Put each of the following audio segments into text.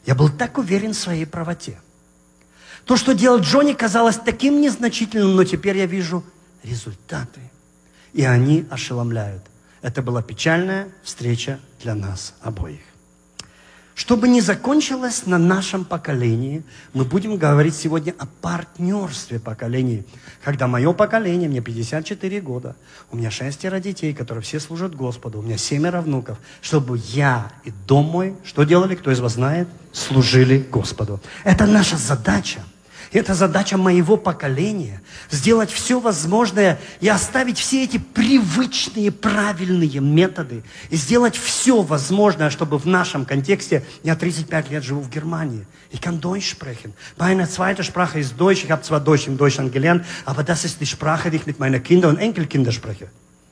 Я был так уверен в своей правоте. То, что делал Джонни, казалось таким незначительным, но теперь я вижу результаты. И они ошеломляют. Это была печальная встреча для нас обоих. Чтобы не закончилось на нашем поколении, мы будем говорить сегодня о партнерстве поколений. Когда мое поколение, мне 54 года, у меня 6 детей, которые все служат Господу, у меня 7 внуков, чтобы я и дом мой, что делали, кто из вас знает, служили Господу. Это наша задача. Это задача моего поколения. Сделать все возможное и оставить все эти привычные, правильные методы. И сделать все возможное, чтобы в нашем контексте, я 35 лет живу в Германии. Ich kann Deutsch sprechen. Meine zweite Sprache ist Deutsch. Ich habe zwar Deutsch in Deutschland gelernt, aber das ist die Sprache, die ich mit meinen Kindern und Enkelkindern spreche.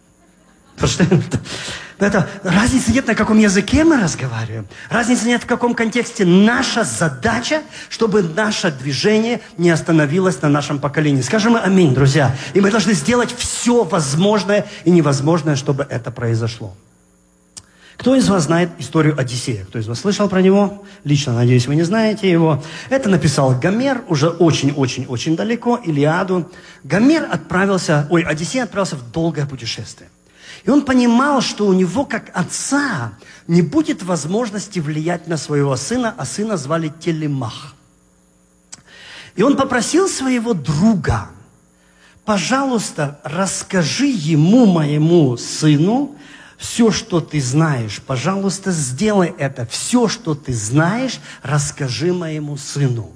Это, разницы нет, на каком языке мы разговариваем. Разницы нет, в каком контексте. Наша задача, чтобы наше движение не остановилось на нашем поколении. Скажем аминь, друзья. И мы должны сделать все возможное и невозможное, чтобы это произошло. Кто из вас знает историю Одиссея? Кто из вас слышал про него? Лично, надеюсь, вы не знаете его. Это написал Гомер уже очень-очень-очень далеко, Илиаду. Одиссей отправился в долгое путешествие. И он понимал, что у него, как отца, не будет возможности влиять на своего сына, а сына звали Телемах. И он попросил своего друга: пожалуйста, расскажи ему, моему сыну, все, что ты знаешь. Пожалуйста, сделай это. Все, что ты знаешь, расскажи моему сыну.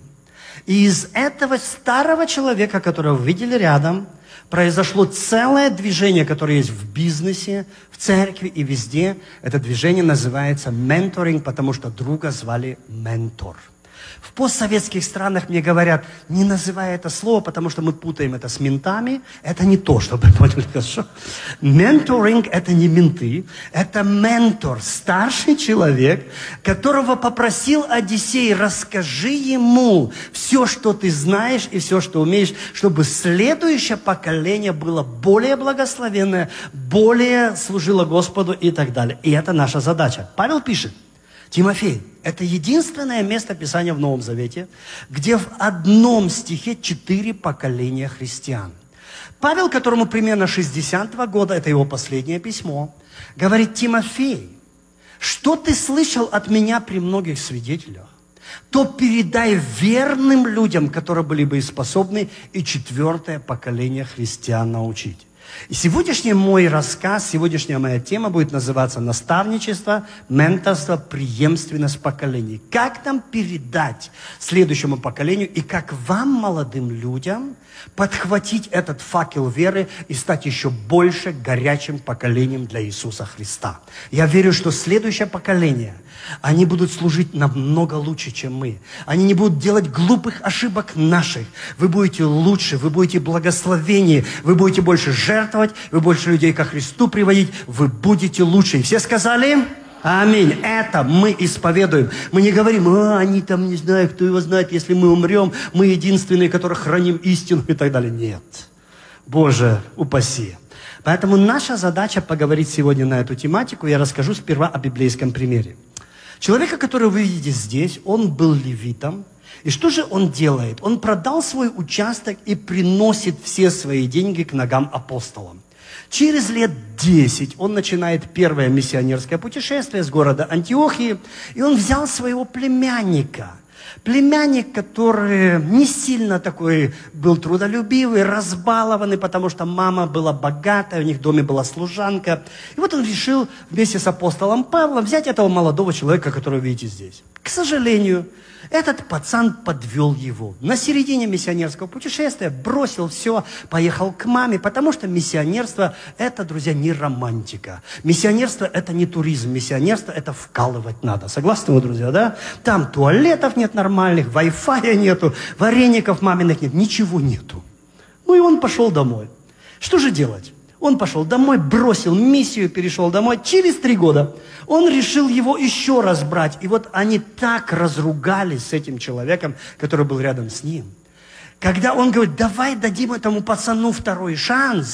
И из этого старого человека, которого вы видели рядом, произошло целое движение, которое есть в бизнесе, в церкви и везде. Это движение называется менторинг, потому что друга звали ментор. В постсоветских странах мне говорят, не называй это слово, потому что мы путаем это с ментами. Это не то, чтобы вы поняли, хорошо? Менторинг – это не менты, это ментор, старший человек, которого попросил Одиссей: расскажи ему все, что ты знаешь и все, что умеешь, чтобы следующее поколение было более благословенное, более служило Господу и так далее. И это наша задача. Павел пишет: Тимофей, это единственное место Писания в Новом Завете, где в одном стихе 4 поколения христиан. Павел, которому примерно 62 года, это его последнее письмо, говорит: Тимофей, что ты слышал от меня при многих свидетелях, то передай верным людям, которые были бы способны и 4 поколение христиан научить. И сегодняшний мой рассказ, сегодняшняя моя тема будет называться «Наставничество, менторство, преемственность поколений». Как нам передать следующему поколению и как вам, молодым людям, подхватить этот факел веры и стать еще больше горячим поколением для Иисуса Христа. Я верю, что следующее поколение, они будут служить намного лучше, чем мы. Они не будут делать глупых ошибок наших. Вы будете лучше, вы будете благословеннее, вы будете больше жертвовать, вы больше людей ко Христу приводить, вы будете лучше. И все сказали? Аминь. Это мы исповедуем. Мы не говорим: они там, не знаю, кто его знает, если мы умрем, мы единственные, которые храним истину и так далее. Нет. Боже, упаси. Поэтому наша задача поговорить сегодня на эту тематику. Я расскажу сперва о библейском примере. Человека, которого вы видите здесь, он был левитом. И что же он делает? Он продал свой участок и приносит все свои деньги к ногам апостолам. Через лет 10 он начинает первое миссионерское путешествие с города Антиохии, и он взял своего племянника. Племянник, который не сильно такой был трудолюбивый, разбалованный, потому что мама была богатая, у них в доме была служанка. И вот он решил вместе с апостолом Павлом взять этого молодого человека, которого видите здесь. К сожалению, этот пацан подвел его. На середине миссионерского путешествия бросил все, поехал к маме, потому что миссионерство – это, друзья, не романтика. Миссионерство – это не туризм. Миссионерство – это вкалывать надо. Согласны вы, друзья, да? Там туалетов нет нормальных, Wi-Fi нету, вареников маминых нет, ничего нету. Ну и он пошел домой. Что же делать? Он пошел домой, бросил миссию, перешел домой. Через 3 года он решил его еще раз брать. И вот они так разругались с этим человеком, который был рядом с ним. Когда он говорит: давай дадим этому пацану второй шанс,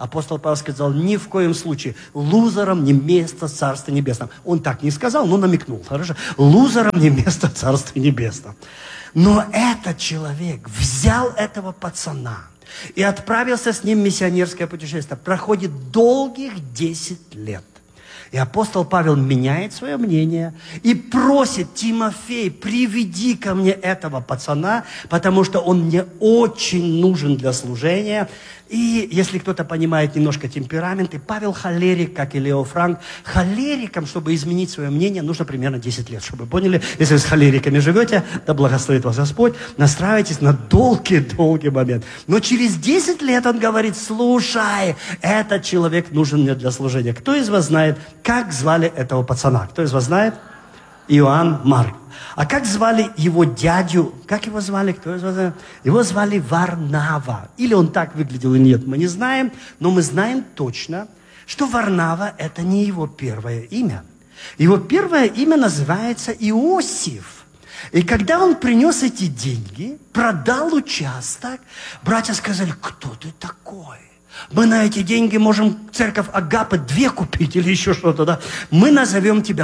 Апостол Павел сказал, ни в коем случае, лузерам не место в Царстве Небесном. Он так не сказал, но намекнул, хорошо? Лузерам не место в Царстве Небесном. Но этот человек взял этого пацана и отправился с ним в миссионерское путешествие. Проходит долгих 10 лет. И апостол Павел меняет свое мнение и просит: Тимофей, приведи ко мне этого пацана, потому что он мне очень нужен для служения. И если кто-то понимает немножко темпераменты, Павел холерик, как и Лео Франк. Холерикам, чтобы изменить свое мнение, нужно примерно 10 лет, чтобы вы поняли. Если вы с холериками живете, да благословит вас Господь, настраивайтесь на долгий-долгий момент. Но через 10 лет он говорит: слушай, этот человек нужен мне для служения. Кто из вас знает, как звали этого пацана? Кто из вас знает? Иоанн Марк. А как звали его дядю? Как его звали? Кто из вас знает? Его звали Варнава. Или он так выглядел, или нет, мы не знаем. Но мы знаем точно, что Варнава – это не его первое имя. Его первое имя называется Иосиф. И когда он принес эти деньги, продал участок, братья сказали: кто ты такой? Мы на эти деньги можем церковь Агапы 2 купить или еще что-то, да? Мы назовем тебя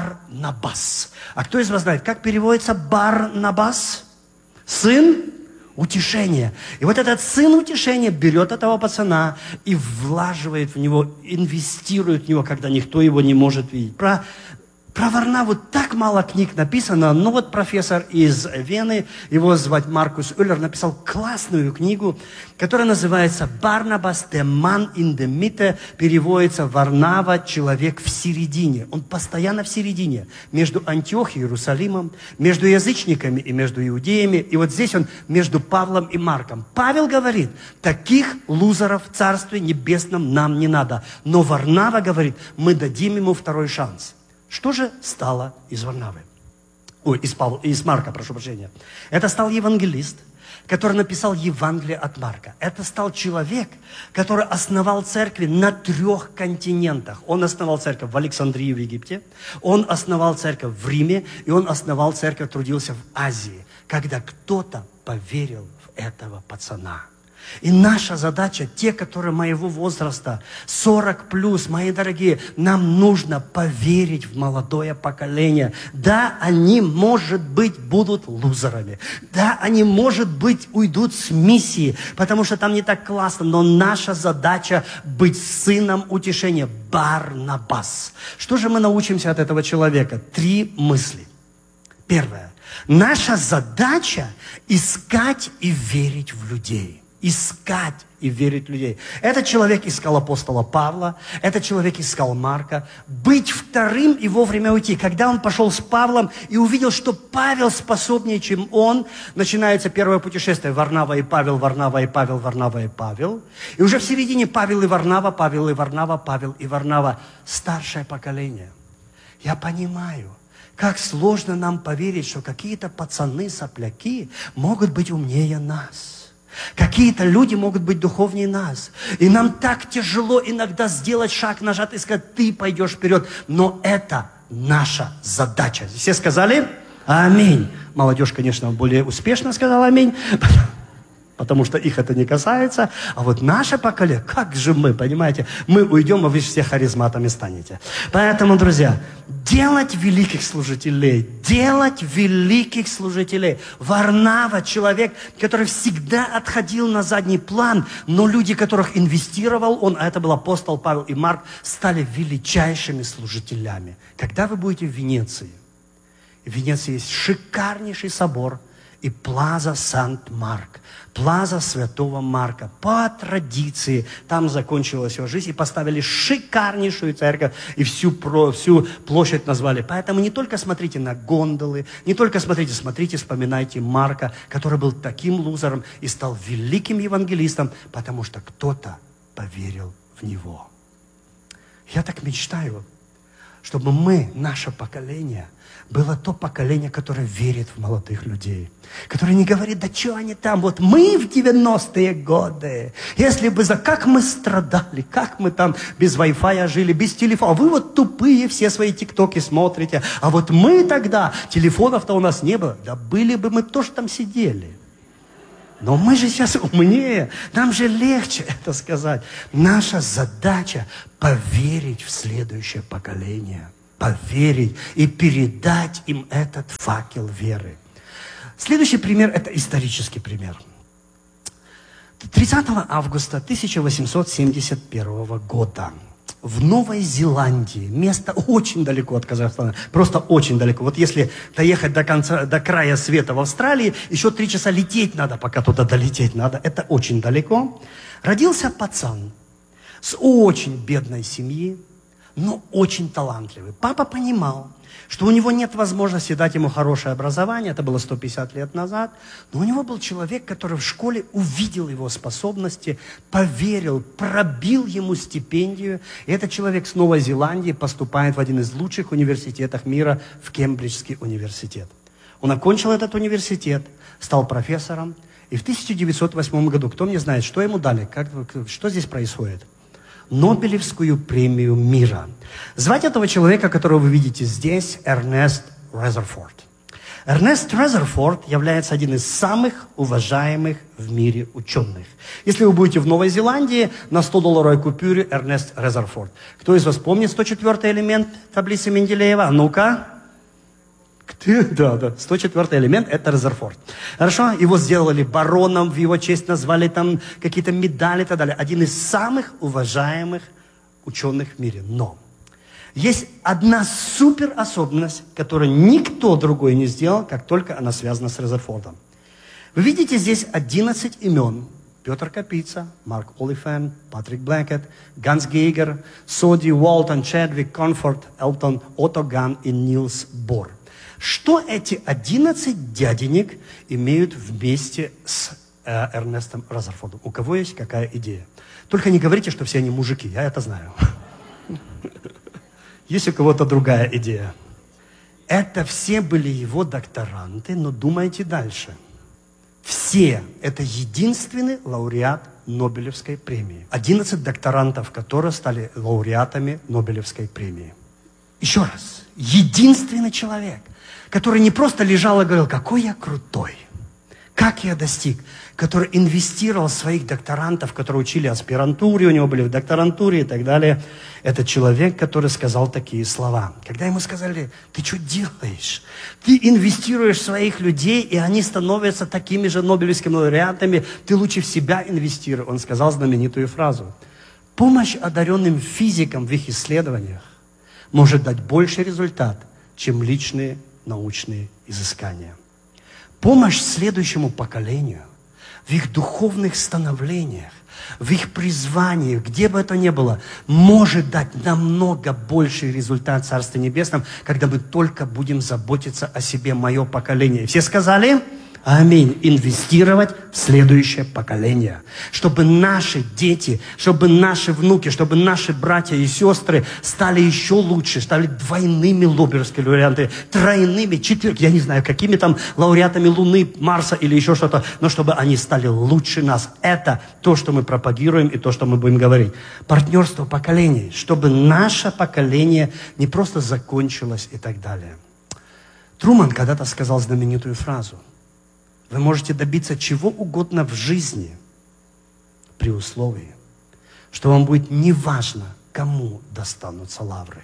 Барнабас. А кто из вас знает, как переводится Барнабас? Сын утешения. И вот этот сын утешения берет этого пацана и влаживает в него, инвестирует в него, когда никто его не может видеть. Про Варнаву так мало книг написано, но вот профессор из Вены, его звать Маркус Уллер, написал классную книгу, которая называется «Барнабас, der Mann in der Mitte», переводится «Варнава, человек в середине». Он постоянно в середине, между Антиохией и Иерусалимом, между язычниками и между иудеями, и вот здесь он между Павлом и Марком. Павел говорит: таких лузеров в Царстве Небесном нам не надо. Но Варнава говорит: мы дадим ему второй шанс. Что же стало из Варнавы? Из Марка, прошу прощения. Это стал евангелист, который написал Евангелие от Марка. Это стал человек, который основал церкви на 3 континентах. Он основал церковь в Александрии в Египте, он основал церковь в Риме, и он основал церковь, трудился в Азии, когда кто-то поверил в этого пацана. И наша задача, те, которые моего возраста, 40 плюс, мои дорогие, нам нужно поверить в молодое поколение. Да, они, может быть, будут лузерами. Да, они, может быть, уйдут с миссии, потому что там не так классно. Но наша задача быть сыном утешения. Барнабас. Что же мы научимся от этого человека? 3 мысли. Первое. Наша задача искать и верить в людей. Искать и верить в людей. Этот человек искал апостола Павла, этот человек искал Марка. Быть вторым и вовремя уйти. Когда он пошел с Павлом и увидел, что Павел способнее, чем он, начинается первое путешествие. Варнава и Павел, Варнава и Павел, Варнава и Павел. И уже в середине Павел и Варнава, Павел и Варнава, Павел и Варнава. Старшее поколение. Я понимаю, как сложно нам поверить, что какие-то пацаны-сопляки могут быть умнее нас. Какие-то люди могут быть духовнее нас. И нам так тяжело иногда сделать шаг назад и сказать: ты пойдешь вперед. Но это наша задача. Все сказали аминь. Молодежь, конечно, более успешно сказала аминь, потому что их это не касается. А вот наше поколение, как же мы, понимаете, мы уйдем, а вы все харизматами станете. Поэтому, друзья, делать великих служителей. Варнава, человек, который всегда отходил на задний план, но люди, которых инвестировал он, а это был апостол Павел и Марк, стали величайшими служителями. Когда вы будете в Венеции есть шикарнейший собор и Плаза Сант-Марк, Плаза Святого Марка. По традиции там закончилась его жизнь и поставили шикарнейшую церковь и всю площадь назвали. Поэтому не только смотрите на гондолы, не только смотрите, вспоминайте Марка, который был таким лузером и стал великим евангелистом, потому что кто-то поверил в него. Я так мечтаю, чтобы мы, наше поколение, было то поколение, которое верит в молодых людей. Которое не говорит: да что они там, вот мы в 90-е годы, если бы как мы страдали, как мы там без Wi-Fi жили, без телефона. А вы вот тупые, все свои тиктоки смотрите. А вот мы тогда, телефонов-то у нас не было. Да были бы, мы тоже там сидели. Но мы же сейчас умнее, нам же легче это сказать. Наша задача поверить в следующее поколение, поверить и передать им этот факел веры. Следующий пример – это исторический пример. 30 августа 1871 года в Новой Зеландии, место очень далеко от Казахстана, просто очень далеко. Вот если доехать до края света в Австралии, еще 3 часа лететь надо, пока туда долететь надо. Это очень далеко. Родился пацан с очень бедной семьи, но очень талантливый. Папа понимал, что у него нет возможности дать ему хорошее образование, это было 150 лет назад, но у него был человек, который в школе увидел его способности, поверил, пробил ему стипендию, и этот человек с Новой Зеландии поступает в один из лучших университетов мира, в Кембриджский университет. Он окончил этот университет, стал профессором, и в 1908 году, кто мне знает, что ему дали, что здесь происходит? Нобелевскую премию мира. Звать этого человека, которого вы видите здесь, Эрнест Резерфорд. Эрнест Резерфорд является одним из самых уважаемых в мире ученых. Если вы будете в Новой Зеландии, на 100-долларовой купюре Эрнест Резерфорд. Кто из вас помнит 104-й элемент таблицы Менделеева? А ну-ка. Да, 104-й элемент – это Резерфорд. Хорошо? Его сделали бароном, в его честь назвали там какие-то медали и так далее. Один из самых уважаемых ученых в мире. Но есть одна супер особенность, которую никто другой не сделал, как только она связана с Резерфордом. Вы видите здесь 11 имен. Петр Капица, Марк Олифен, Патрик Блэкет, Ганс Гейгер, Соди, Уолтон, Чедвик, Конфорд, Элтон, Отто Ган и Нилс Бор. Что эти 11 дяденек имеют вместе с Эрнестом Резерфордом? У кого есть какая идея? Только не говорите, что все они мужики, я это знаю. Есть у кого-то другая идея? Это все были его докторанты, но думайте дальше. Все. Это единственный лауреат Нобелевской премии. 11 докторантов, которые стали лауреатами Нобелевской премии. Еще раз. Единственный человек, который не просто лежал и говорил, какой я крутой, как я достиг, который инвестировал в своих докторантов, которые учили аспирантуре, у него были в докторантуре и так далее. Это человек, который сказал такие слова. Когда ему сказали, ты что делаешь? Ты инвестируешь в своих людей, и они становятся такими же нобелевскими лауреатами, ты лучше в себя инвестируй. Он сказал знаменитую фразу. Помощь одаренным физикам в их исследованиях может дать больший результат, чем личные научные изыскания. Помощь следующему поколению в их духовных становлениях, в их призвании, где бы это ни было, может дать намного больший результат в Царстве Небесном, когда мы только будем заботиться о себе, мое поколение. Все сказали? Аминь. Инвестировать в следующее поколение. Чтобы наши дети, чтобы наши внуки, чтобы наши братья и сестры стали еще лучше, стали двойными Нобелевскими лауреатами, тройными, я не знаю, какими там лауреатами Луны, Марса или еще что-то, но чтобы они стали лучше нас. Это то, что мы пропагируем и то, что мы будем говорить. Партнерство поколений, чтобы наше поколение не просто закончилось и так далее. Труман когда-то сказал знаменитую фразу. Вы можете добиться чего угодно в жизни при условии, что вам будет неважно, кому достанутся лавры.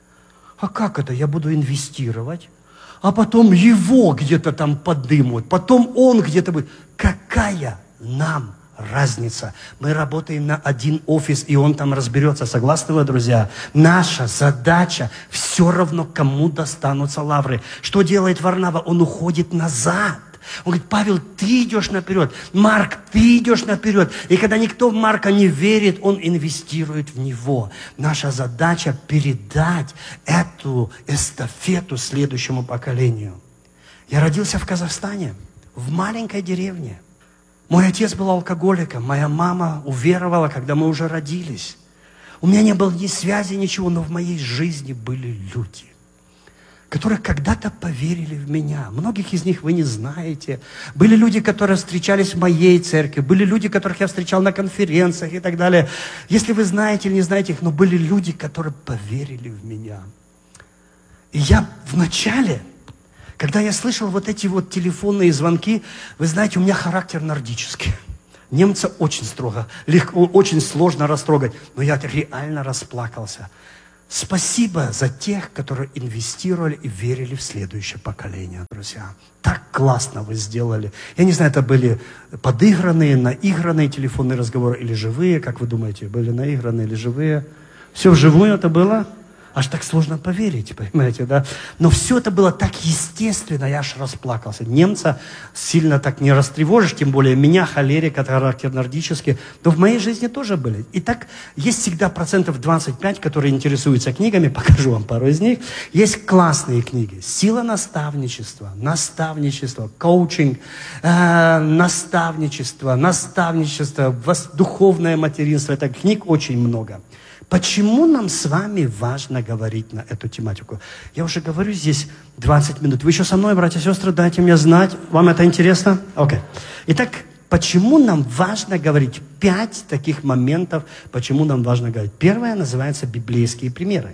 А как это? Я буду инвестировать, а потом его где-то там подымут, потом он где-то будет. Какая нам разница? Мы работаем на один офис, и он там разберется. Согласны вы, друзья? Наша задача все равно, кому достанутся лавры. Что делает Варнава? Он уходит назад. Он говорит, Павел, ты идешь наперед. Марк, ты идешь наперед. И когда никто в Марка не верит, он инвестирует в него. Наша задача передать эту эстафету следующему поколению. Я родился в Казахстане, в маленькой деревне. Мой отец был алкоголиком, моя мама уверовала, когда мы уже родились. У меня не было ни связи, ничего, но в моей жизни были люди, которые когда-то поверили в меня. Многих из них вы не знаете. Были люди, которые встречались в моей церкви, были люди, которых я встречал на конференциях и так далее. Если вы знаете или не знаете их, но были люди, которые поверили в меня. И я вначале, Когда я слышал вот эти вот телефонные звонки, вы знаете, у меня характер нордический. Немца очень строго, легко, очень сложно растрогать. Но я реально расплакался. Спасибо за тех, которые инвестировали и верили в следующее поколение, друзья. Так классно вы сделали. Я не знаю, это были подыгранные, наигранные телефонные разговоры или живые, как вы думаете, были наигранные или живые? Все вживую это было? Аж так сложно поверить, понимаете, да? Но все это было так естественно, я аж расплакался. Немца сильно так не растревожишь, тем более меня, холерик, это характер нордический. Но в моей жизни тоже были. И так есть всегда 25%, которые интересуются книгами, покажу вам пару из них. Есть классные книги. «Сила наставничества», коучинг, наставничество, духовное материнство. Это книг очень много. Почему нам с вами важно говорить на эту тематику? Я уже говорю здесь 20 минут. Вы еще со мной, братья и сестры, дайте мне знать. Вам это интересно? Окей. Итак, почему нам важно говорить? 5 таких моментов, почему нам важно говорить. Первое называется библейские примеры.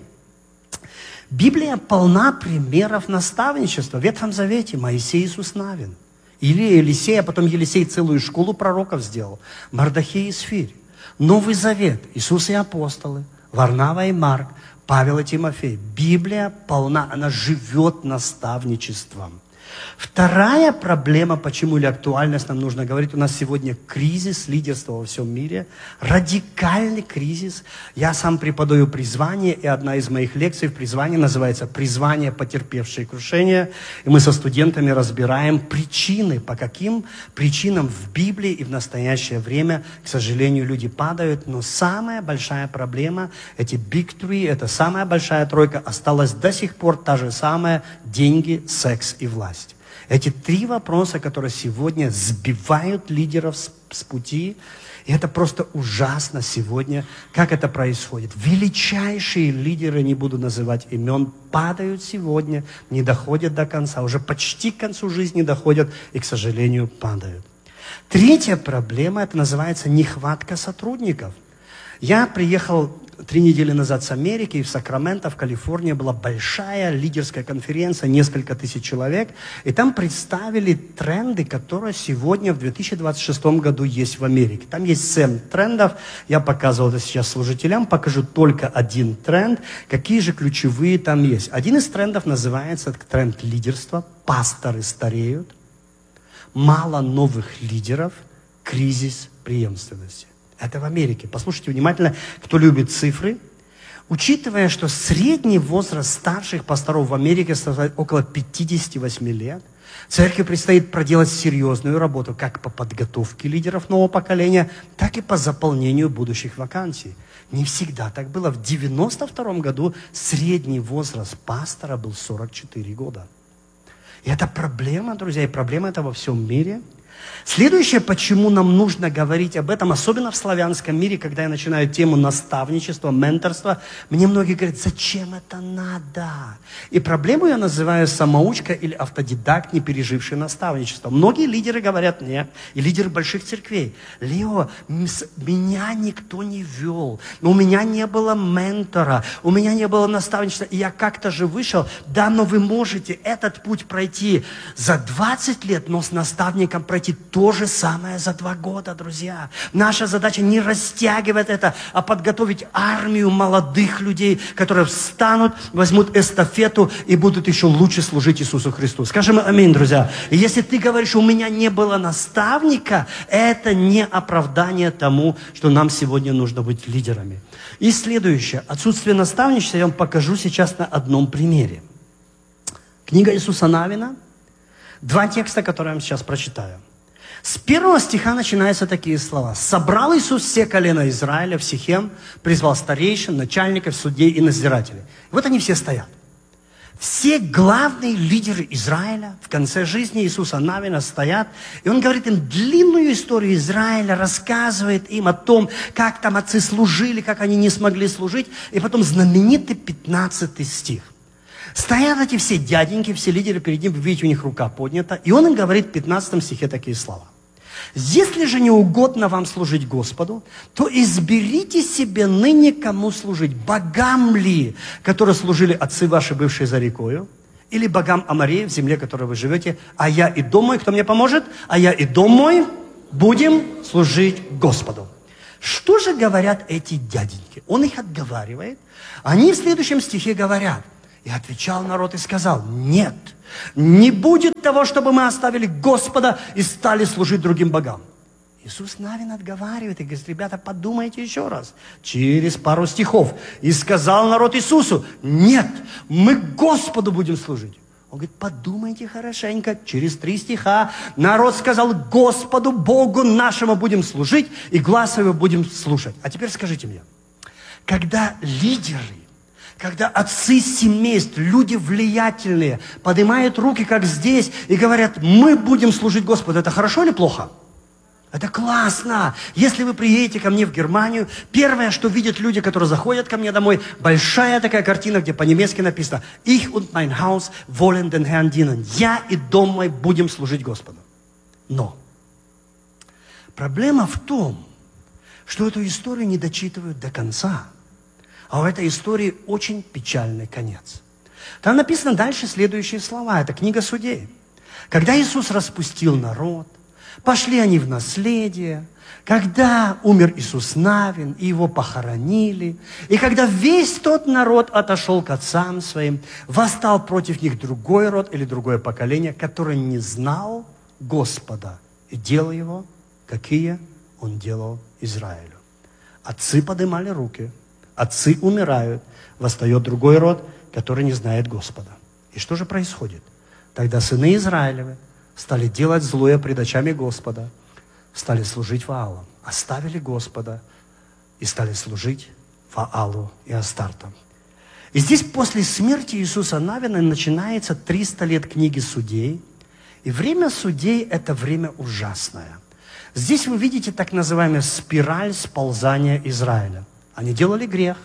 Библия полна примеров наставничества. В Ветхом Завете Моисей, Иисус Навин. Илия, Елисей, а потом Елисей целую школу пророков сделал. Мардохей и Сфирь. Новый Завет, Иисус и апостолы, Варнава и Марк, Павел и Тимофей. Библия полна, она живет наставничеством. Вторая проблема, почему или актуальность нам нужно говорить, у нас сегодня кризис лидерства во всем мире, радикальный кризис. Я сам преподаю призвание, и одна из моих лекций в призвании называется «Призвание, потерпевшее крушение». И мы со студентами разбираем причины, по каким причинам в Библии и в настоящее время, к сожалению, люди падают. Но самая большая проблема, эти big three, это самая большая тройка, осталась до сих пор та же самая: деньги, секс и власть. Эти 3 вопроса, которые сегодня сбивают лидеров с пути, и это просто ужасно сегодня, как это происходит. Величайшие лидеры, не буду называть имен, падают сегодня, не доходят до конца, уже почти к концу жизни доходят и, к сожалению, падают. Третья проблема, это называется нехватка сотрудников. Я приехал 3 недели назад с Америки, и в Сакраменто, в Калифорнии, была большая лидерская конференция, несколько тысяч человек, и там представили тренды, которые сегодня, в 2026 году, есть в Америке. Там есть 7 трендов, я показывал это сейчас служителям, покажу только один тренд, какие же ключевые там есть. Один из трендов называется тренд лидерства, пасторы стареют, мало новых лидеров, кризис преемственности. Это в Америке. Послушайте внимательно, кто любит цифры. Учитывая, что средний возраст старших пасторов в Америке составляет около 58 лет, церкви предстоит проделать серьезную работу как по подготовке лидеров нового поколения, так и по заполнению будущих вакансий. Не всегда так было. В 1992 году средний возраст пастора был 44 года. И это проблема, друзья, и проблема это во всем мире. Следующее, почему нам нужно говорить об этом, особенно в славянском мире, когда я начинаю тему наставничества, менторства, мне многие говорят, зачем это надо? И проблему я называю самоучка или автодидакт, не переживший наставничество. Многие лидеры говорят мне, и лидеры больших церквей: Лео, меня никто не вел, у меня не было ментора, у меня не было наставничества, и я как-то же вышел. Да, но вы можете этот путь пройти за 20 лет, но с наставником пройти то же самое за 2 года, друзья. Наша задача не растягивать это, а подготовить армию молодых людей, которые встанут, возьмут эстафету и будут еще лучше служить Иисусу Христу. Скажем аминь, друзья. И если ты говоришь, у меня не было наставника, это не оправдание тому, что нам сегодня нужно быть лидерами. И следующее. Отсутствие наставничества я вам покажу сейчас на одном примере. Книга Иисуса Навина. 2 текста, которые я вам сейчас прочитаю. С 1 стиха начинаются такие слова. «Собрал Иисус все колена Израиля в Сихем, призвал старейшин, начальников, судей и надзирателей». Вот они все стоят. Все главные лидеры Израиля в конце жизни Иисуса Навина стоят, и он говорит им длинную историю Израиля, рассказывает им о том, как там отцы служили, как они не смогли служить, и потом знаменитый 15 стих. Стоят эти все дяденьки, все лидеры перед ним, вы видите, у них рука поднята, и он им говорит в 15 стихе такие слова. «Если же не угодно вам служить Господу, то изберите себе ныне, кому служить, богам ли, которые служили отцы ваши, бывшие за рекою, или богам Амореев, в земле, в которой вы живете, а я и дом мой, кто мне поможет? А я и дом мой будем служить Господу. Что же говорят эти дяденьки? Он их отговаривает. Они в следующем стихе говорят: и отвечал народ и сказал: нет, не будет того, чтобы мы оставили Господа и стали служить другим богам. Иисус Навин отговаривает и говорит: ребята, подумайте еще раз. Через пару стихов. И сказал народ Иисусу: нет, мы Господу будем служить. Он говорит: подумайте хорошенько. Через 3 стиха народ сказал: Господу Богу нашему будем служить, и гласа его будем слушать. А теперь скажите мне, когда лидеры, когда отцы семейств, люди влиятельные, поднимают руки, как здесь, и говорят: мы будем служить Господу, это хорошо или плохо? Это классно. Если вы приедете ко мне в Германию, первое, что видят люди, которые заходят ко мне домой, большая такая картина, где по-немецки написано: «Ich und mein Haus wollen den Herrn dienen». Я и дом мой будем служить Господу. Но проблема в том, что эту историю не дочитывают до конца. А у этой истории очень печальный конец. Там написано дальше следующие слова. Это книга Судей. Когда Иисус распустил народ, пошли они в наследие, когда умер Иисус Навин, и его похоронили, и когда весь тот народ отошел к отцам своим, восстал против них другой род или другое поколение, которое не знал Господа и делал его, какие он делал Израилю. Отцы поднимали руки, отцы умирают, восстает другой род, который не знает Господа. И что же происходит? Тогда сыны Израилевы стали делать злое пред очами Господа, стали служить Ваалам, оставили Господа и стали служить Ваалу и Астартам. И здесь после смерти Иисуса Навина начинается 300 лет книги Судей. И время Судей – это время ужасное. Здесь вы видите так называемую спираль сползания Израиля. Они делали грех.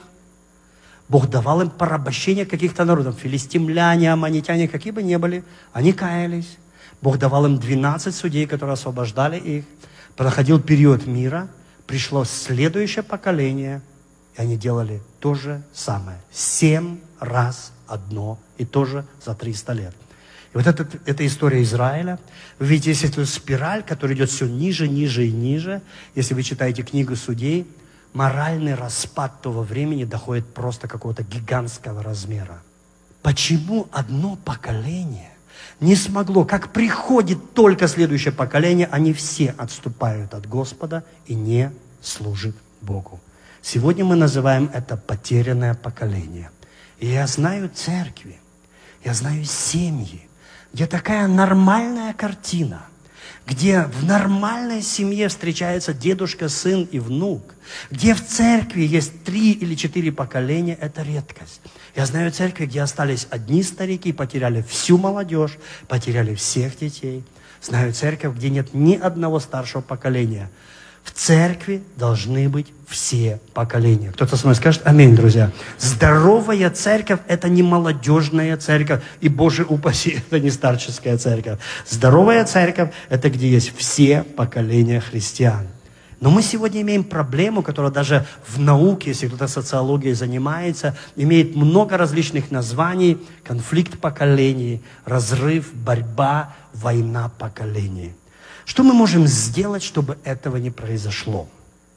Бог давал им порабощение каких-то народов. Филистимляне, аммонитяне, какие бы ни были, они каялись. Бог давал им 12 судей, которые освобождали их. Проходил период мира, пришло следующее поколение, и они делали то же самое. 7 раз одно и то же за 300 лет. И вот эта история Израиля. Вы видите, есть эту спираль, которая идет все ниже, ниже и ниже. Если вы читаете книгу Судей, моральный распад того времени доходит просто какого-то гигантского размера. Почему одно поколение не смогло, как приходит только следующее поколение, они все отступают от Господа и не служат Богу. Сегодня мы называем это потерянное поколение. И я знаю церкви, я знаю семьи, где такая нормальная картина, где в нормальной семье встречается дедушка, сын и внук, где в церкви есть 3 или 4 поколения, это редкость. Я знаю церкви, где остались одни старики, потеряли всю молодежь, потеряли всех детей. Знаю церковь, где нет ни одного старшего поколения. В церкви должны быть все поколения. Кто-то со мной скажет: аминь, друзья. Здоровая церковь – это не молодежная церковь, и, Боже упаси, это не старческая церковь. Здоровая церковь – это где есть все поколения христиан. Но мы сегодня имеем проблему, которая даже в науке, если кто-то социологией занимается, имеет много различных названий: конфликт поколений, разрыв, борьба, война поколений. Что мы можем сделать, чтобы этого не произошло?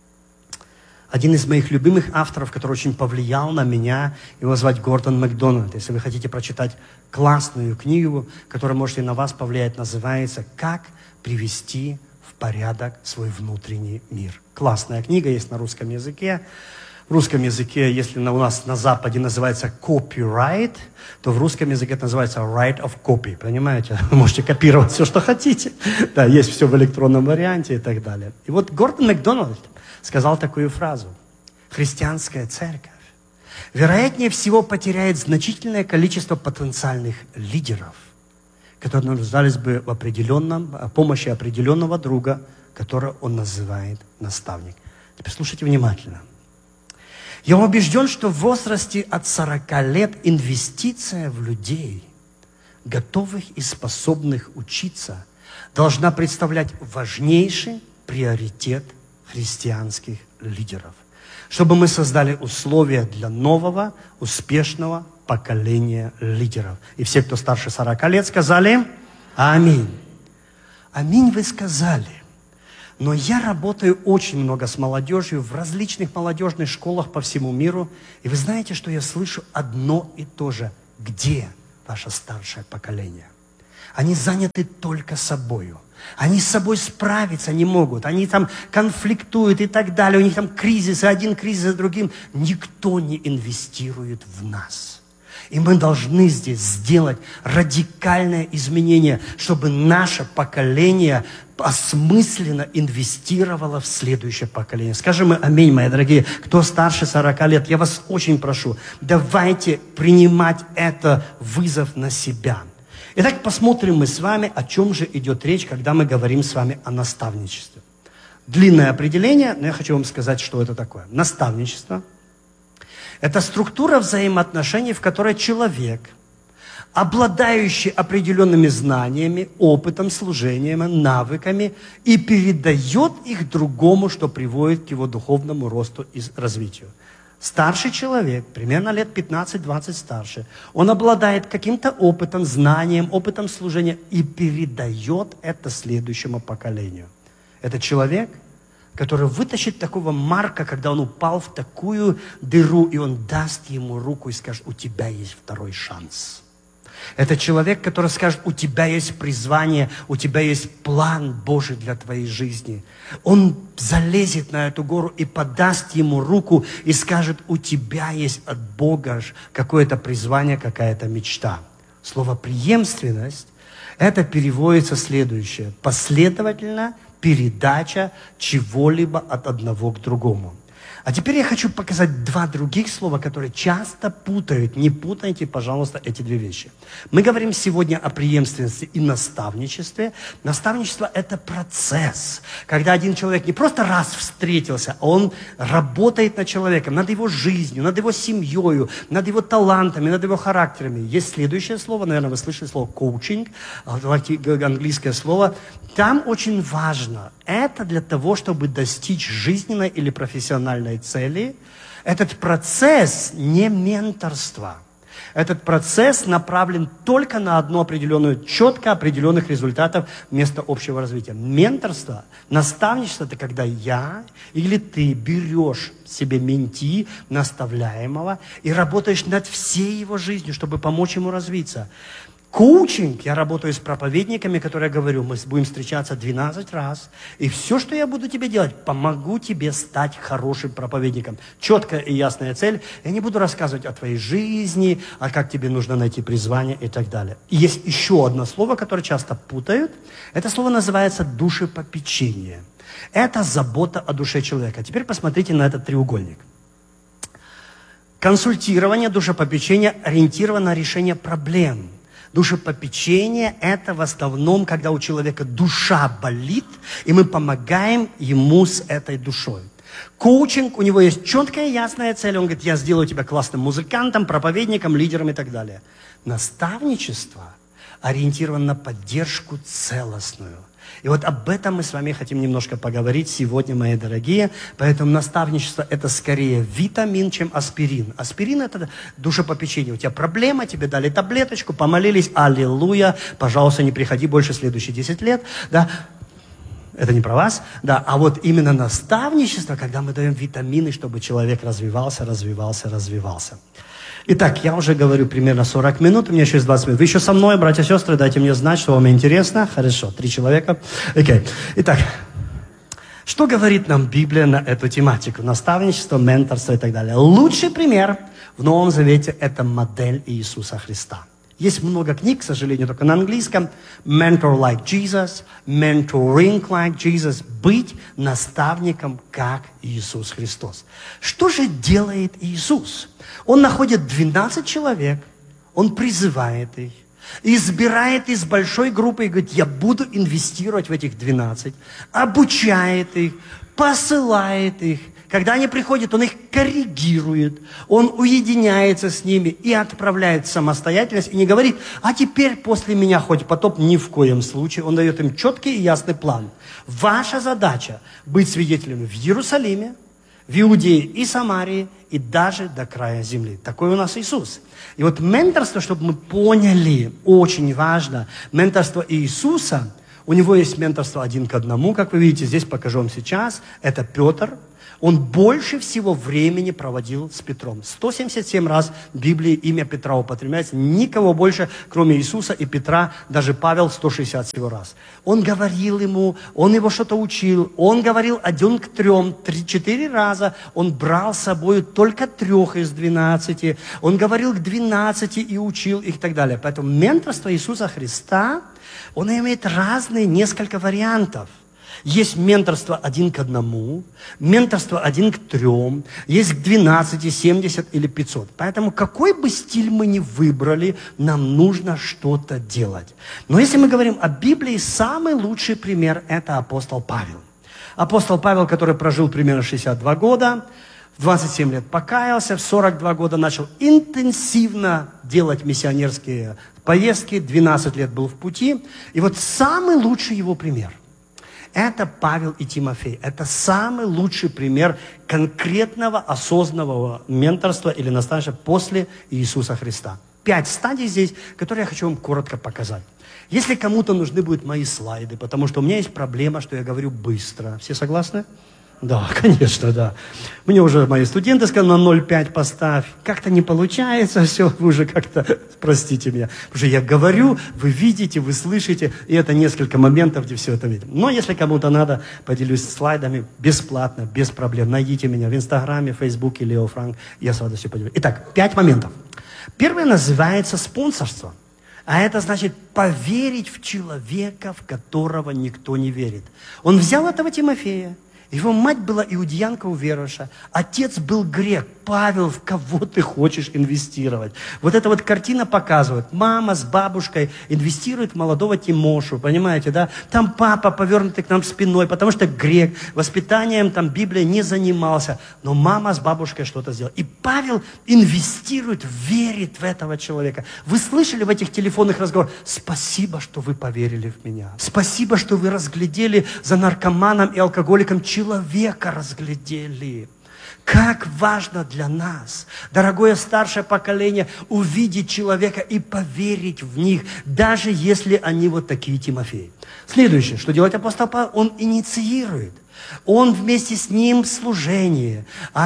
Один из моих любимых авторов, который очень повлиял на меня, его звать Гордон Макдональд. Если вы хотите прочитать классную книгу, которая может и на вас повлиять, называется «Как привести в порядок свой внутренний мир». Классная книга, есть на русском языке. В русском языке, если у нас на Западе называется copyright, то в русском языке это называется right of copy. Понимаете? Вы можете копировать все, что хотите. Да, есть все в электронном варианте и так далее. И вот Гордон Макдональд сказал такую фразу: христианская церковь, вероятнее всего, потеряет значительное количество потенциальных лидеров, которые нуждались бы в помощи определенного друга, которого он называет наставник. Теперь слушайте внимательно. Я убежден, что в возрасте от 40 лет инвестиция в людей, готовых и способных учиться, должна представлять важнейший приоритет христианских лидеров, чтобы мы создали условия для нового, успешного поколение лидеров. И все, кто старше 40 лет, сказали аминь. Аминь вы сказали. Но я работаю очень много с молодежью в различных молодежных школах по всему миру. И вы знаете, что я слышу одно и то же. Где ваше старшее поколение? Они заняты только собою. Они с собой справиться не могут. Они там конфликтуют и так далее. У них там кризисы, один кризис за другим. Никто не инвестирует в нас. И мы должны здесь сделать радикальное изменение, чтобы наше поколение осмысленно инвестировало в следующее поколение. Скажем мы аминь, мои дорогие. Кто старше 40 лет, я вас очень прошу, давайте принимать это вызов на себя. Итак, посмотрим мы с вами, о чем же идет речь, когда мы говорим с вами о наставничестве. Длинное определение, но я хочу вам сказать, что это такое. Наставничество – это структура взаимоотношений, в которой человек, обладающий определенными знаниями, опытом, служением, навыками, и передает их другому, что приводит к его духовному росту и развитию. Старший человек, примерно лет 15-20 старше, он обладает каким-то опытом, знанием, опытом служения и передает это следующему поколению. Это человек, который вытащит такого Марка, когда он упал в такую дыру, и он даст ему руку и скажет: у тебя есть второй шанс. Это человек, который скажет: у тебя есть призвание, у тебя есть план Божий для твоей жизни. Он залезет на эту гору и подаст ему руку и скажет: у тебя есть от Бога какое-то призвание, какая-то мечта. Слово преемственность, это переводится следующее: последовательно передача чего-либо от одного к другому. А теперь я хочу показать два других слова, которые часто путают. Не путайте, пожалуйста, эти две вещи. Мы говорим сегодня о преемственности и наставничестве. Наставничество – это процесс, когда один человек не просто раз встретился, а он работает над человеком, над его жизнью, над его семьей, над его талантами, над его характерами. Есть следующее слово, наверное, вы слышали слово коучинг, английское слово. Там очень важно, это для того, чтобы достичь жизненной или профессиональной цели. Этот процесс не менторство. Этот процесс направлен только на одну определенную, четко определенных результатов вместо общего развития. Менторство, наставничество – это когда я или ты берешь себе менти, наставляемого, и работаешь над всей его жизнью, чтобы помочь ему развиться. Коучинг, я работаю с проповедниками, которые говорю: мы будем встречаться 12 раз, и все, что я буду тебе делать, помогу тебе стать хорошим проповедником. Четкая и ясная цель. Я не буду рассказывать о твоей жизни, о как тебе нужно найти призвание и так далее. И есть еще одно слово, которое часто путают. Это слово называется душепопечение. Это забота о душе человека. Теперь посмотрите на этот треугольник. Консультирование, душепопечение ориентировано на решение проблем. Душепопечение – это в основном, когда у человека душа болит, и мы помогаем ему с этой душой. Коучинг, у него есть четкая и ясная цель. Он говорит: я сделаю тебя классным музыкантом, проповедником, лидером и так далее. Наставничество ориентировано на поддержку целостную. И вот об этом мы с вами хотим немножко поговорить сегодня, мои дорогие. Поэтому наставничество – это скорее витамин, чем аспирин. Аспирин – это душепопечение. У тебя проблема, тебе дали таблеточку, помолились, аллилуйя, пожалуйста, не приходи больше следующие 10 лет. Да? Это не про вас. Да? А вот именно наставничество, когда мы даем витамины, чтобы человек развивался. Итак, я уже говорю примерно 40 минут, у меня еще есть 20 минут. Вы еще со мной, братья и сестры, дайте мне знать, что вам интересно. Хорошо, 3 человека. Окей. Итак, что говорит нам Библия на эту тематику? Наставничество, менторство и так далее. Лучший пример в Новом Завете – это модель Иисуса Христа. Есть много книг, к сожалению, только на английском. Mentor like Jesus, mentoring like Jesus. Быть наставником, как Иисус Христос. Что же делает Иисус? Он находит 12 человек, Он призывает их, избирает из большой группы и говорит: я буду инвестировать в этих 12, обучает их, посылает их. Когда они приходят, Он их коррегирует, Он уединяется с ними и отправляет в самостоятельность, и не говорит: а теперь после меня хоть потоп. Ни в коем случае. Он дает им четкий и ясный план. Ваша задача быть свидетелями в Иерусалиме, в Иудее и Самарии, и даже до края земли. Такой у нас Иисус. И вот менторство, чтобы мы поняли, очень важно, менторство Иисуса, у него есть менторство 1 к 1, как вы видите, здесь покажу вам сейчас, это Петр. Он больше всего времени проводил с Петром. 177 раз в Библии имя Петра употребляется. Никого больше, кроме Иисуса и Петра, даже Павел 160 всего раз. Он говорил ему, он его что-то учил. Он говорил 1 к 3, 4 раза. Он брал с собой только 3 из 12. Он говорил к 12 и учил их и так далее. Поэтому менторство Иисуса Христа, он имеет разные, несколько вариантов. Есть менторство 1 к 1, менторство 1 к 3, есть к 12, 70 или 500. Поэтому какой бы стиль мы ни выбрали, нам нужно что-то делать. Но если мы говорим о Библии, самый лучший пример – это апостол Павел. Апостол Павел, который прожил примерно 62 года, в 27 лет покаялся, в 42 года начал интенсивно делать миссионерские поездки, 12 лет был в пути. И вот самый лучший его пример – это Павел и Тимофей. Это самый лучший пример конкретного осознанного менторства или наставничества после Иисуса Христа. 5 стадий здесь, которые я хочу вам коротко показать. Если кому-то нужны будут мои слайды, потому что у меня есть проблема, что я говорю быстро. Все согласны? Да, конечно, да. Мне уже мои студенты сказали, на 0,5 поставь. Как-то не получается все, вы уже как-то, простите меня. Потому что я говорю, вы видите, вы слышите, и это несколько моментов, где все это видим. Но если кому-то надо, поделюсь слайдами бесплатно, без проблем. Найдите меня в Инстаграме, Фейсбуке, Лео Франк, я с радостью поделюсь. Итак, 5 моментов. Первое называется спонсорство. А это значит поверить в человека, в которого никто не верит. Он взял этого Тимофея. Его мать была иудеянка уверовавшая, отец был грек. Павел, в кого ты хочешь инвестировать? Вот эта вот картина показывает. Мама с бабушкой инвестирует в молодого Тимошу, понимаете, да? Там папа, повернутый к нам спиной, потому что грек, воспитанием там Библия не занимался. Но мама с бабушкой что-то сделала. И Павел инвестирует, верит в этого человека. Вы слышали в этих телефонных разговорах? Спасибо, что вы поверили в меня. Спасибо, что вы разглядели за наркоманом и алкоголиком человека разглядели. Как важно для нас, дорогое старшее поколение, увидеть человека и поверить в них, даже если они вот такие Тимофеи. Следующее, что делает апостол Павел, он инициирует. Он вместе с ним в служении.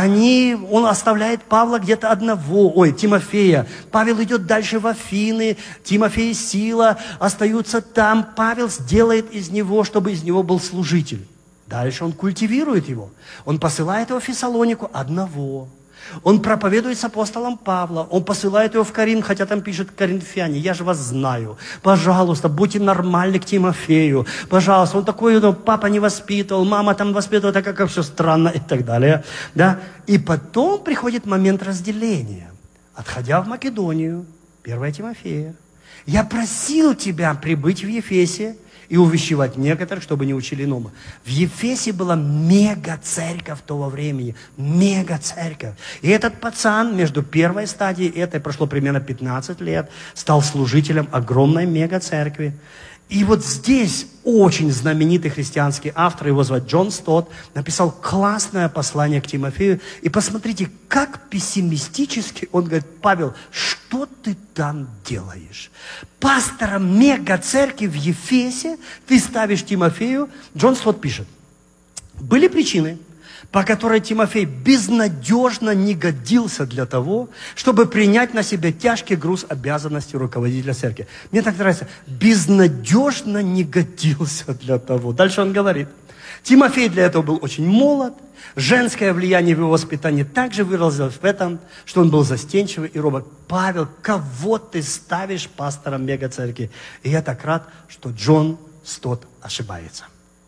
Он оставляет Павла где-то Тимофея. Павел идет дальше в Афины, Тимофей и Сила остаются там. Павел сделает из него, чтобы из него был служитель. Дальше он культивирует его. Он посылает его в Фессалонику одного. Он проповедует с апостолом Павла. Он посылает его в Коринф, хотя там пишет коринфяне, я же вас знаю. Пожалуйста, будьте нормальны к Тимофею. Пожалуйста, он такой, папа не воспитывал, мама там воспитывала, так как все странно и так далее. Да? И потом приходит момент разделения. Отходя в Македонию, 1 Тимофея, я просил тебя прибыть в Ефесе и увещевать некоторых, чтобы не учили иному. В Ефесе была мега-церковь того времени. Мега-церковь. И этот пацан между первой стадией и этой прошло примерно 15 лет, стал служителем огромной мега-церкви. И вот здесь очень знаменитый христианский автор, его зовут Джон Стотт, написал классное послание к Тимофею. И посмотрите, как пессимистически он говорит: Павел, что ты там делаешь? Пастором мега-церкви в Ефесе ты ставишь Тимофею. Джон Стотт пишет: были причины, по которой Тимофей безнадежно не годился для того, чтобы принять на себя тяжкий груз обязанностей руководителя церкви. Мне так нравится. Безнадежно не годился для того. Дальше он говорит. Тимофей для этого был очень молод. Женское влияние в его воспитании также выразилось в этом, что он был застенчивый и робок. Павел, кого ты ставишь пастором мега-церкви? И я так рад, что Джон Стотт ошибается.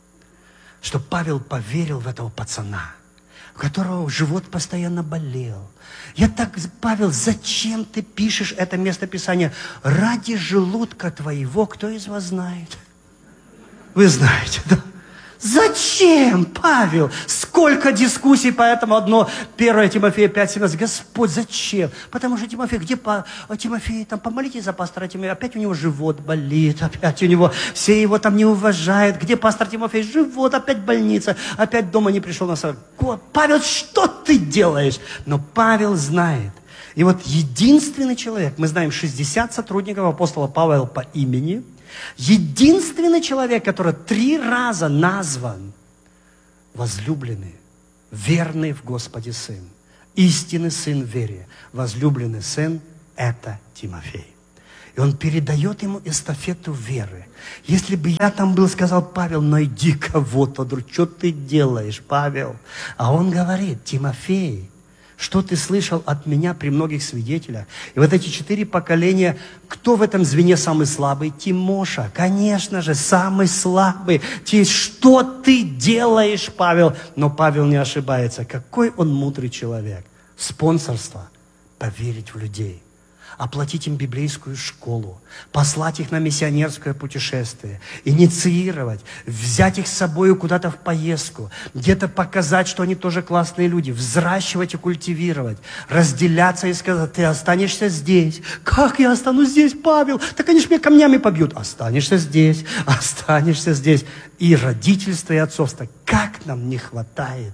Что Павел поверил в этого пацана, у которого живот постоянно болел. Павел, зачем ты пишешь это местописание? Ради желудка твоего, кто из вас знает? Вы знаете, да? Зачем, Павел? Сколько дискуссий по этому одно, 1 Тимофея 5:17. Господь, зачем? Потому что Тимофей, Тимофей, там помолитесь за пастора Тимофея, опять у него живот болит, опять у него, все его там не уважают. Где пастор Тимофей? Живот, опять больница, опять дома не пришел на совет. Павел, что ты делаешь? Но Павел знает. И вот единственный человек, мы знаем 60 сотрудников апостола Павла по имени, единственный человек, который 3 раза назван возлюбленный, верный в Господе сын, истинный сын в вере, возлюбленный сын – это Тимофей. И он передает ему эстафету веры. Если бы я там был, сказал Павел, найди кого-то, что ты делаешь, Павел? А он говорит, Тимофей, что ты слышал от меня при многих свидетелях? И вот эти 4 поколения, кто в этом звене самый слабый? Тимоша, конечно же, самый слабый. Что ты делаешь, Павел? Но Павел не ошибается. Какой он мудрый человек. Спонсорство, поверить в людей. Оплатить им библейскую школу, послать их на миссионерское путешествие, инициировать, взять их с собой куда-то в поездку, где-то показать, что они тоже классные люди, взращивать и культивировать, разделяться и сказать, ты останешься здесь. Как я останусь здесь, Павел? Так они ж меня камнями побьют. Останешься здесь, останешься здесь. И родительство, и отцовство. Как нам не хватает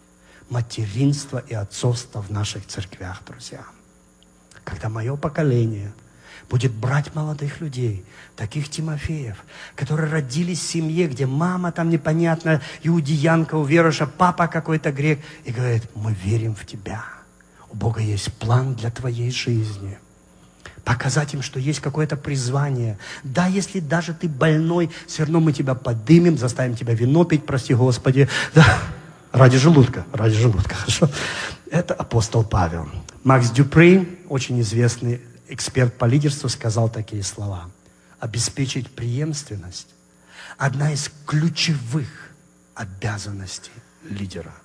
материнства и отцовства в наших церквях, друзья. Когда мое поколение будет брать молодых людей, таких Тимофеев, которые родились в семье, где мама там непонятно, иудеянка, уверующая, папа какой-то грек, и говорит, мы верим в тебя. У Бога есть план для твоей жизни. Показать им, что есть какое-то призвание. Да, если даже ты больной, все равно мы тебя подымем, заставим тебя вино пить, прости Господи. Да. Ради желудка, хорошо? Это апостол Павел. Макс Дюпри, очень известный эксперт по лидерству, сказал такие слова. Обеспечить преемственность – одна из ключевых обязанностей лидера.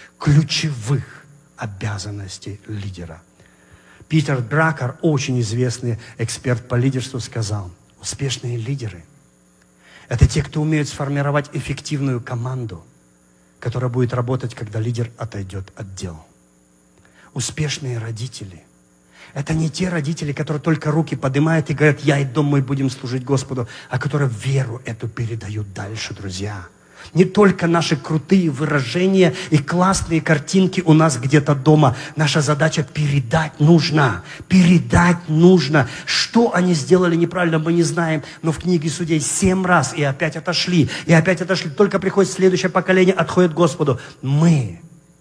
Ключевых обязанностей лидера. Питер Дракер, очень известный эксперт по лидерству, сказал, успешные лидеры – это те, кто умеют сформировать эффективную команду, которая будет работать, когда лидер отойдет от дел. Успешные родители – это не те родители, которые только руки поднимают и говорят, я и дом мой будем служить Господу, а которые веру эту передают дальше, друзья. Не только наши крутые выражения и классные картинки у нас где-то дома. Наша задача передать нужно. Передать нужно. Что они сделали неправильно, мы не знаем. Но в книге Судей 7 раз и опять отошли. И опять отошли. Только приходит следующее поколение, отходит к Господу. Мы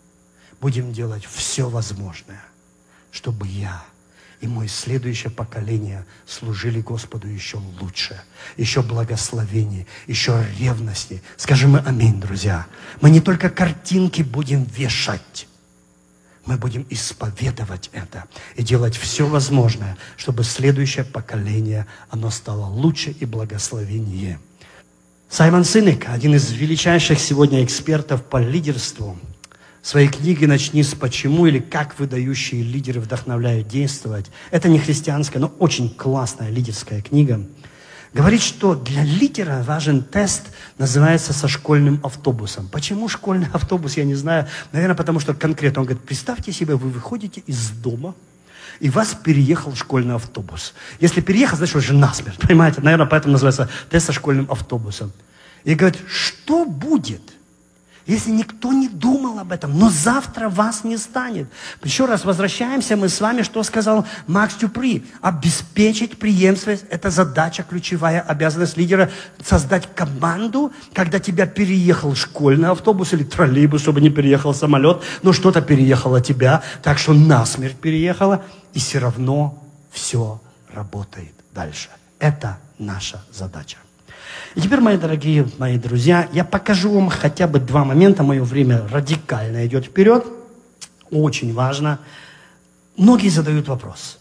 будем делать все возможное, чтобы я и мое следующее поколение служили Господу еще лучше, еще благословеннее, еще ревностнее. Скажем мы аминь, друзья. Мы не только картинки будем вешать, мы будем исповедовать это и делать все возможное, чтобы следующее поколение, оно стало лучше и благословеннее. Саймон Синек, один из величайших сегодня экспертов по лидерству, в своей книге «Начни с почему» или «Как выдающие лидеры вдохновляют действовать». Это не христианская, но очень классная лидерская книга. Говорит, что для лидера важен тест, называется «Со школьным автобусом». Почему школьный автобус, я не знаю. Наверное, потому что конкретно. Он говорит, представьте себе, вы выходите из дома, и вас переехал школьный автобус. Если переехал, значит, уже насмерть. Понимаете? Наверное, поэтому называется тест со школьным автобусом. И говорит, что будет, если никто не думал об этом, но завтра вас не станет? Еще раз возвращаемся мы с вами, что сказал Макс Дюпри. Обеспечить преемственность – это задача, ключевая обязанность лидера. Создать команду, когда тебя переехал школьный автобус или троллейбус, чтобы не переехал самолет, но что-то переехало тебя, так что насмерть переехало, и все равно все работает дальше. Это наша задача. И теперь, мои дорогие, мои друзья, я покажу вам хотя бы 2 момента. Мое время радикально идет вперед. Очень важно. Многие задают вопрос.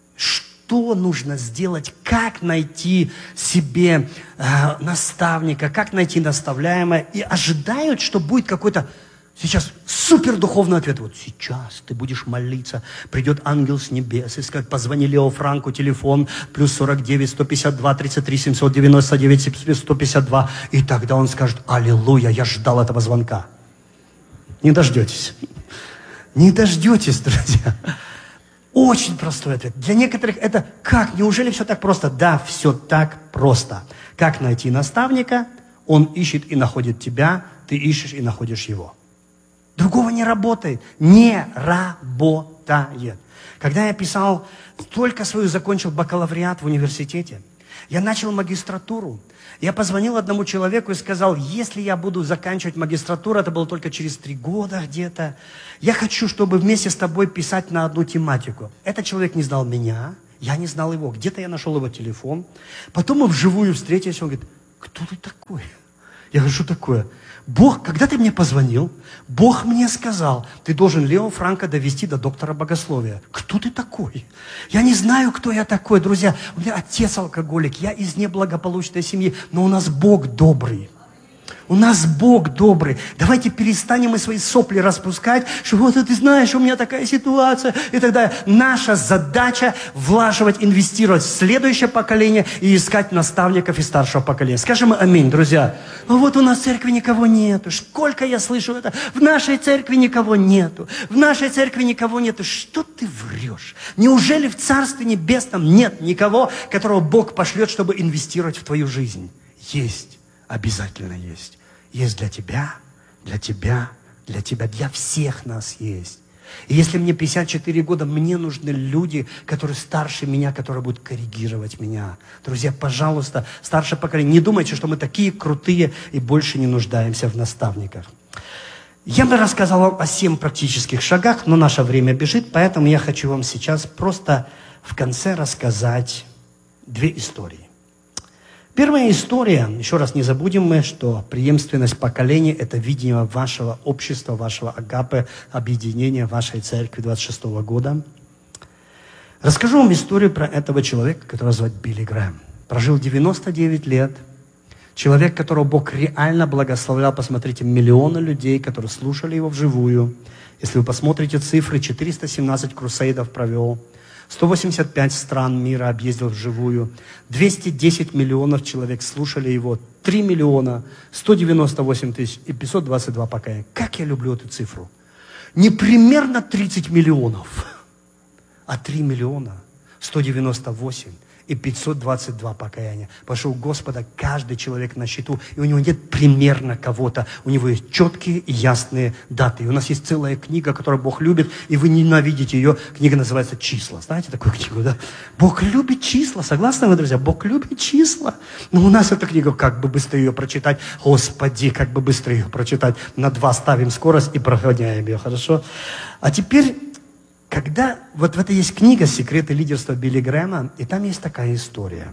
Что нужно сделать? Как найти себе наставника? Как найти наставляемое? И ожидают, что будет какой-то Сейчас супер духовный ответ. Вот сейчас ты будешь молиться, придет ангел с небес и скажет, позвони Лео Франку, телефон, плюс 49, 152, 33, 799, 152. И тогда он скажет, аллилуйя, я ждал этого звонка. Не дождетесь. Не дождетесь, друзья. Очень простой ответ. Для некоторых это как? Неужели все так просто? Да, все так просто. Как найти наставника? Он ищет и находит тебя, ты ищешь и находишь его. Другого не работает. Не работает. Когда я писал, только свою закончил бакалавриат в университете, я начал магистратуру. Я позвонил одному человеку и сказал, если я буду заканчивать магистратуру, это было только через 3 года где-то, я хочу, чтобы вместе с тобой писать на одну тематику. Этот человек не знал меня, я не знал его. Где-то я нашел его телефон. Потом мы вживую встретились, он говорит, кто ты такой? Я говорю, что такое? Бог, когда ты мне позвонил, Бог мне сказал, ты должен Лео Франка довести до доктора богословия. Кто ты такой? Я не знаю, кто я такой, друзья. У меня отец алкоголик, я из неблагополучной семьи, но у нас Бог добрый. У нас Бог добрый. Давайте перестанем мы свои сопли распускать, что вот ты знаешь, у меня такая ситуация и так далее. Наша задача влаживать, инвестировать в следующее поколение и искать наставников из старшего поколения. Скажем аминь, друзья. А вот у нас в церкви никого нету. Сколько я слышу это. В нашей церкви никого нету. В нашей церкви никого нету. Что ты врешь? Неужели в Царстве Небесном нет никого, которого Бог пошлет, чтобы инвестировать в твою жизнь? Есть. Обязательно есть. Есть для тебя, для тебя, для тебя, для всех нас есть. И если мне 54 года, мне нужны люди, которые старше меня, которые будут коррегировать меня. Друзья, пожалуйста, старшее поколение, не думайте, что мы такие крутые и больше не нуждаемся в наставниках. Я бы рассказал вам о 7 практических шагах, но наше время бежит, поэтому я хочу вам сейчас просто в конце рассказать 2 истории. Первая история, еще раз не забудем мы, что преемственность поколений – это видение вашего общества, вашего агапе, объединения вашей церкви 26-го года. Расскажу вам историю про этого человека, которого зовут Билли Грэм. Прожил 99 лет. Человек, которого Бог реально благословлял. Посмотрите, миллионы людей, которые слушали его вживую. Если вы посмотрите цифры, 417 крусейдов провел. 185 стран мира объездил вживую. 210 миллионов человек слушали его. 3 миллиона, 198 тысяч и 522 покаяния. Как я люблю эту цифру. Не примерно 30 миллионов, а 3 миллиона, 198 и 522 покаяния. Пошел Господа каждый человек на счету, и у него нет примерно кого-то. У него есть четкие и ясные даты. И у нас есть целая книга, которую Бог любит, и вы ненавидите ее. Книга называется «Числа». Знаете такую книгу, да? Бог любит числа. Согласны вы, друзья? Бог любит числа. Но у нас эта книга, как бы быстро ее прочитать. Господи, как бы быстро ее прочитать. На 2 ставим скорость и прогоняем ее, хорошо? А теперь... Когда, вот в этой есть книга «Секреты лидерства» Билли Грэма, и там есть такая история.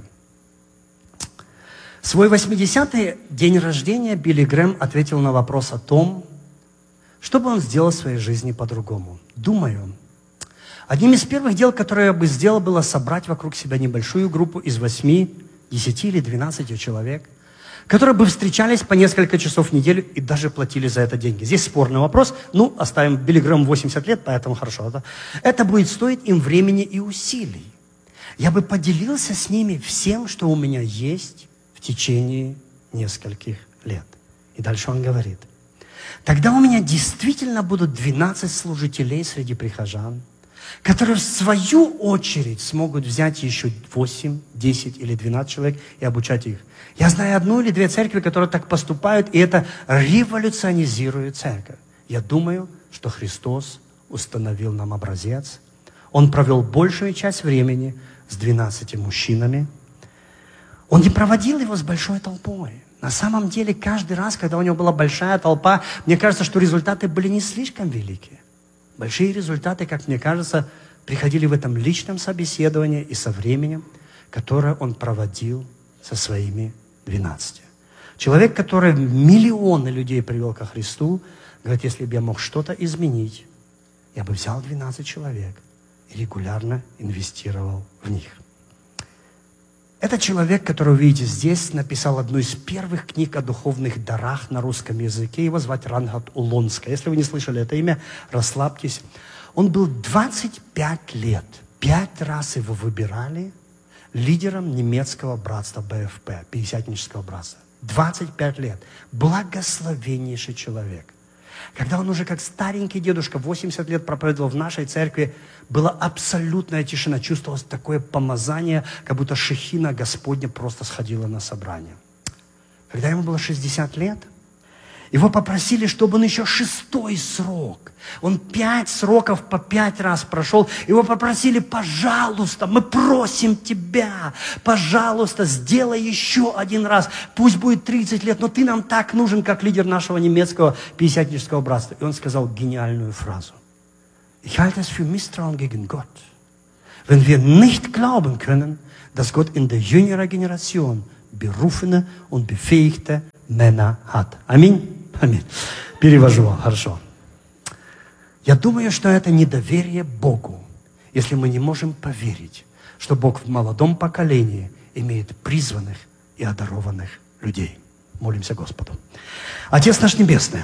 В свой 80-й день рождения Билли Грэм ответил на вопрос о том, что бы он сделал в своей жизни по-другому. Думаю, одним из первых дел, которые я бы сделал, было собрать вокруг себя небольшую группу из 8, 10 или 12 человек, которые бы встречались по несколько часов в неделю и даже платили за это деньги. Здесь спорный вопрос. Ну, оставим Билли Грэм 80 лет, поэтому хорошо. Да? Это будет стоить им времени и усилий. Я бы поделился с ними всем, что у меня есть в течение нескольких лет. И дальше он говорит. Тогда у меня действительно будут 12 служителей среди прихожан, которые в свою очередь смогут взять еще 8, 10 или 12 человек и обучать их. Я знаю 1 или 2 церкви, которые так поступают, и это революционизирует церковь. Я думаю, что Христос установил нам образец. Он провел большую часть времени с 12 мужчинами. Он не проводил его с большой толпой. На самом деле, каждый раз, когда у него была большая толпа, мне кажется, что результаты были не слишком великие. Большие результаты, как мне кажется, приходили в этом личном собеседовании и со временем, которое он проводил со своими 12. Человек, который миллионы людей привел ко Христу, говорит, если бы я мог что-то изменить, я бы взял 12 человек и регулярно инвестировал в них. Этот человек, которого вы видите здесь, написал одну из первых книг о духовных дарах на русском языке. Его звать Рангат Улонская. Если вы не слышали это имя, расслабьтесь. Он был 25 лет. 5 раз его выбирали лидером немецкого братства БФП, Пятидесятнического братства. 25 лет. Благословеннейший человек. Когда он уже как старенький дедушка, 80 лет проповедовал в нашей церкви, была абсолютная тишина. Чувствовалось такое помазание, как будто шехина Господня просто сходила на собрание. Когда ему было 60 лет, его попросили, чтобы он еще 6-й срок. Он 5 сроков по 5 раз прошел. Его попросили, пожалуйста, мы просим тебя, пожалуйста, сделай еще 1 раз. Пусть будет 30 лет, но ты нам так нужен, как лидер нашего немецкого Пятидесятнического братства. И он сказал гениальную фразу. Ich halte es für Misstrauen gegen Gott, wenn wir nicht glauben können, dass Gott in der jüngeren Generation berufene und befähigte Männer hat. Аминь. Аминь. Перевожу вам, хорошо. Я думаю, что это недоверие Богу, если мы не можем поверить, что Бог в молодом поколении имеет призванных и одарованных людей. Молимся Господу. Отец наш Небесный,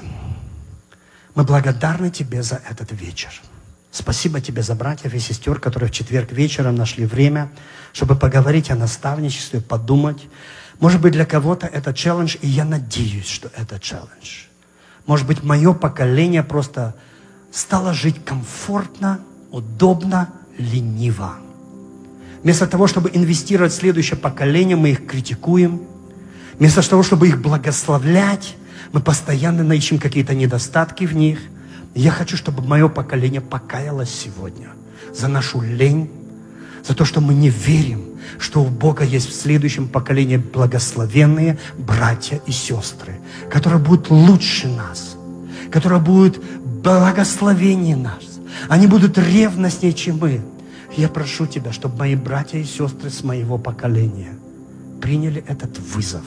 мы благодарны Тебе за этот вечер. Спасибо Тебе за братьев и сестер, которые в четверг вечером нашли время, чтобы поговорить о наставничестве, подумать. Может быть, для кого-то это челлендж, и я надеюсь, что это челлендж. Может быть, мое поколение просто стало жить комфортно, удобно, лениво. Вместо того, чтобы инвестировать в следующее поколение, мы их критикуем. Вместо того, чтобы их благословлять, мы постоянно ищем какие-то недостатки в них. И я хочу, чтобы мое поколение покаялось сегодня за нашу лень, за то, что мы не верим, что у Бога есть в следующем поколении благословенные братья и сестры, которые будут лучше нас, которые будут благословеннее нас. Они будут ревностнее, чем мы. Я прошу Тебя, чтобы мои братья и сестры с моего поколения приняли этот вызов,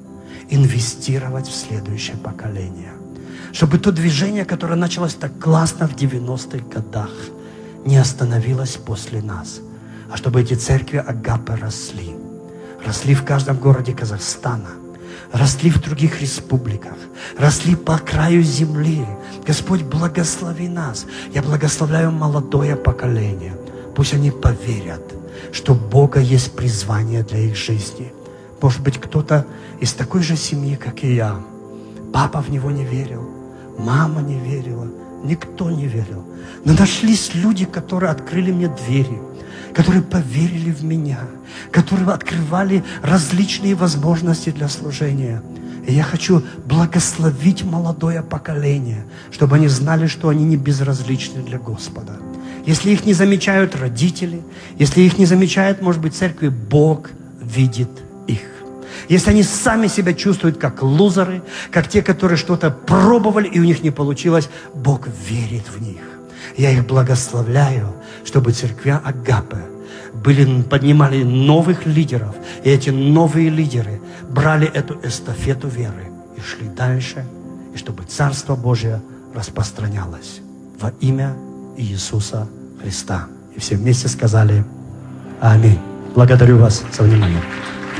инвестировать в следующее поколение. Чтобы то движение, которое началось так классно в 90-х годах, не остановилось после нас. А чтобы эти церкви Агапы росли. Росли в каждом городе Казахстана. Росли в других республиках. Росли по краю земли. Господь, благослови нас. Я благословляю молодое поколение. Пусть они поверят, что у Бога есть призвание для их жизни. Может быть, кто-то из такой же семьи, как и я. Папа в него не верил. Мама не верила. Никто не верил. Но нашлись люди, которые открыли мне двери, которые поверили в меня, которые открывали различные возможности для служения. И я хочу благословить молодое поколение, чтобы они знали, что они не безразличны для Господа. Если их не замечают родители, если их не замечает, может быть, церкви, Бог видит их. Если они сами себя чувствуют как лузеры, как те, которые что-то пробовали и у них не получилось, Бог верит в них. Я их благословляю, чтобы церквя Агапы поднимали новых лидеров, и эти новые лидеры брали эту эстафету веры и шли дальше, и чтобы Царство Божие распространялось во имя Иисуса Христа. И все вместе сказали Аминь. Благодарю вас за внимание.